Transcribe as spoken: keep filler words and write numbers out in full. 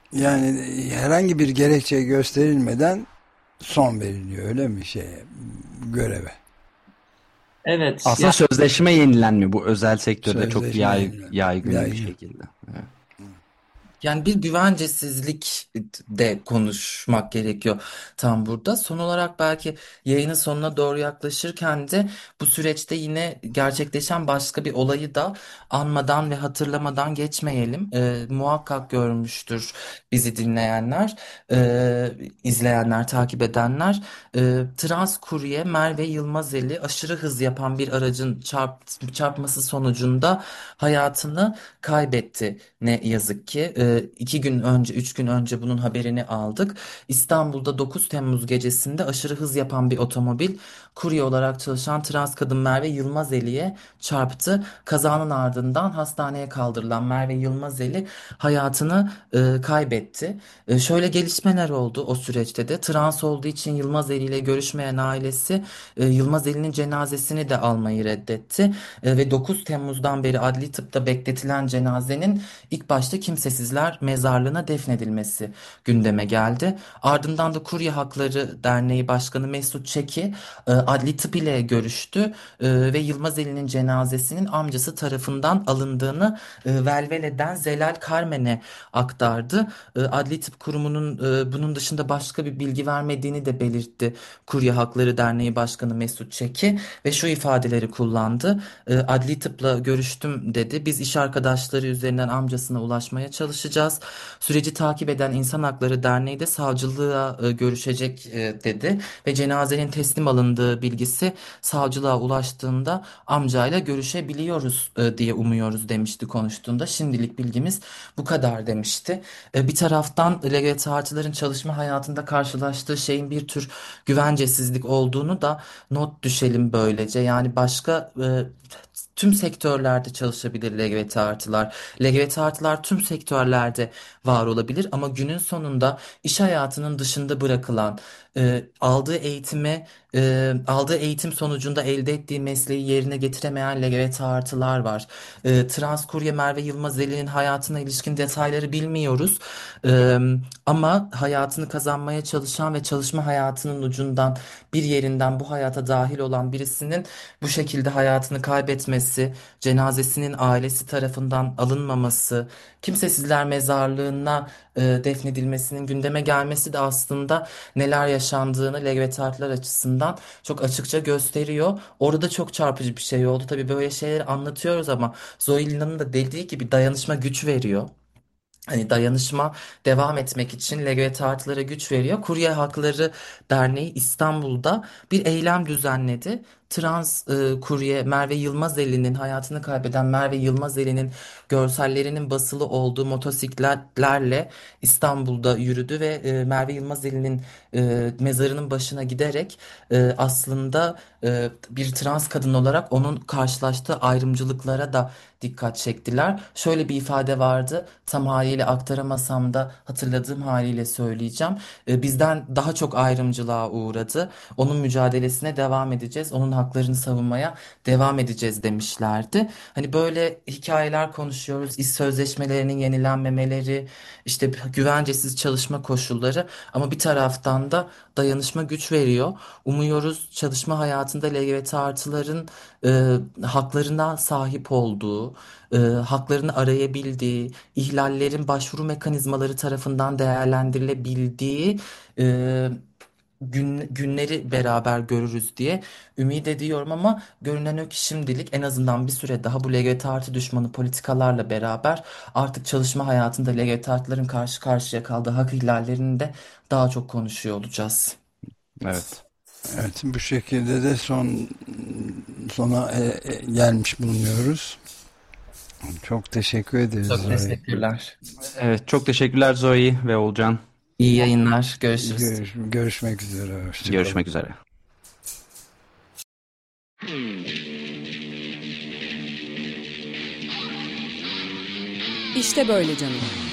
Yani herhangi bir gerekçe gösterilmeden son veriliyor, öyle mi şeye, göreve? Evet, Aslında sözleşme yenilenmiyor bu özel sektörde çok Sözleşme yay, yenilen. yaygın bir Yaygın. şekilde. Evet. yani bir güvencesizlik de konuşmak gerekiyor tam burada. Son olarak belki yayının sonuna doğru yaklaşırken de bu süreçte yine gerçekleşen başka bir olayı da anmadan ve hatırlamadan geçmeyelim. Ee, muhakkak görmüştür bizi dinleyenler, e, izleyenler, takip edenler. Ee, trans kurye Merve Yılmazeli aşırı hız yapan bir aracın çarp, çarpması sonucunda hayatını kaybetti. Ne yazık ki e, iki gün önce, üç gün önce bunun haberini aldık. İstanbul'da dokuz Temmuz gecesinde aşırı hız yapan bir otomobil kurye olarak çalışan trans kadın Merve Yılmazeli'ye çarptı. Kazanın ardından hastaneye kaldırılan Merve Yılmazeli hayatını e, kaybetti. E, şöyle gelişmeler oldu o süreçte de. Trans olduğu için Yılmazeli ile görüşmeyen ailesi e, Yılmazeli'nin cenazesini de almayı reddetti. E, ve dokuz Temmuz'dan beri adli tıpta bekletilen cenazenin İlk başta Kimsesizler Mezarlığı'na defnedilmesi gündeme geldi. Ardından da Kurye Hakları Derneği Başkanı Mesut Çeki e, Adli Tıp ile görüştü e, ve Yılmaz Eli'nin cenazesinin amcası tarafından alındığını e, Velvele'den Zelal Karmen'e aktardı. E, Adli Tıp Kurumu'nun e, bunun dışında başka bir bilgi vermediğini de belirtti Kurye Hakları Derneği Başkanı Mesut Çeki ve şu ifadeleri kullandı. E, Adli tıpla görüştüm dedi. Biz iş arkadaşları üzerinden amcasına ulaşmaya çalışacağız. Süreci takip eden İnsan Hakları Derneği de savcılığa e, görüşecek e, dedi. Ve cenazenin teslim alındığı bilgisi savcılığa ulaştığında amcayla görüşebiliyoruz e, diye umuyoruz demişti konuştuğunda. Şimdilik bilgimiz bu kadar demişti. E, bir taraftan L G B T artıların çalışma hayatında karşılaştığı şeyin bir tür güvencesizlik olduğunu da not düşelim böylece. Yani başka e, tüm sektörlerde çalışabilir L G B T artılar. L G B T artılar tüm sektörlerde var olabilir ama günün sonunda iş hayatının dışında bırakılan, e, aldığı eğitimi, e, aldığı eğitim sonucunda elde ettiği mesleği yerine getiremeyen L G B T artılar var. E, trans kurye Merve Yılmazeli'nin hayatına ilişkin detayları bilmiyoruz. E, ama hayatını kazanmaya çalışan ve çalışma hayatının ucundan bir yerinden bu hayata dahil olan birisinin bu şekilde hayatını kaybetmesi, cenazesinin ailesi tarafından alınmaması, kimsesizler mezarlığına e, defnedilmesinin gündeme gelmesi de aslında neler yaşandığını L G B T artılar açısından çok açıkça gösteriyor. Orada da çok çarpıcı bir şey oldu. Tabii böyle şeyleri anlatıyoruz ama Zoe Lina'nın da dediği gibi dayanışma güç veriyor. Hani dayanışma devam etmek için L G B T artılara güç veriyor. Kurye Hakları Derneği İstanbul'da bir eylem düzenledi. Trans e, kurye Merve Yılmazeli'nin hayatını kaybeden Merve Yılmazeli'nin görsellerinin basılı olduğu motosikletlerle İstanbul'da yürüdü ve e, Merve Yılmazeli'nin e, mezarının başına giderek e, aslında e, bir trans kadın olarak onun karşılaştığı ayrımcılıklara da dikkat çektiler. Şöyle bir ifade vardı. Tam haliyle aktaramasam da hatırladığım haliyle söyleyeceğim. E, bizden daha çok ayrımcılığa uğradı. Onun mücadelesine devam edeceğiz. Onun haklarını savunmaya devam edeceğiz demişlerdi. Hani böyle hikayeler konuşuyoruz. İş sözleşmelerinin yenilenmemeleri, işte güvencesiz çalışma koşulları ama bir taraftan da dayanışma güç veriyor. Umuyoruz çalışma hayatında L G B T artıların e, haklarına sahip olduğu, e, haklarını arayabildiği, ihlallerin başvuru mekanizmaları tarafından değerlendirilebildiği e, gün, günleri beraber görürüz diye ümit ediyorum ama görünen o ki şimdilik en azından bir süre daha bu L G B T artı düşmanı politikalarla beraber artık çalışma hayatında L G B T artıların karşı karşıya kaldığı hak ihlallerini de daha çok konuşuyor olacağız. Evet. Evet, bu şekilde de son sona e, e, gelmiş bulunuyoruz. Çok teşekkür ederiz Çok Zoe. teşekkürler. Evet, çok teşekkürler Zoe ve Olcan. İyi yayınlar. Görüşürüz. Görüş, görüşmek üzere. Hoşçakalın. Görüşmek üzere. İşte böyle canım.